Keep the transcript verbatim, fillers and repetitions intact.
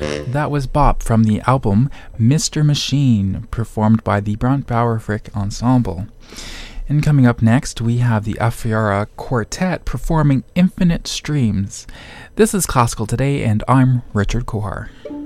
That was Bop from the album Mister Machine, performed by the Brant Bauer Frick Ensemble. And coming up next, we have the Afiara Quartet performing Infinite Streams. This is Classical Today, and I'm Richard Kohar.